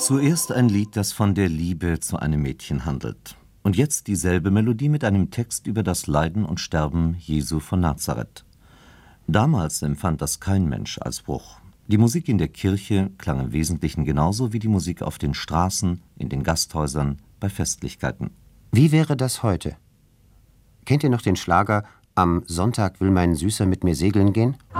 Zuerst ein Lied, das von der Liebe zu einem Mädchen handelt. Und jetzt dieselbe Melodie mit einem Text über das Leiden und Sterben Jesu von Nazareth. Damals empfand das kein Mensch als Bruch. Die Musik in der Kirche klang im Wesentlichen genauso wie die Musik auf den Straßen, in den Gasthäusern, bei Festlichkeiten. Wie wäre das heute? Kennt ihr noch den Schlager »Am Sonntag will mein Süßer mit mir segeln gehen«?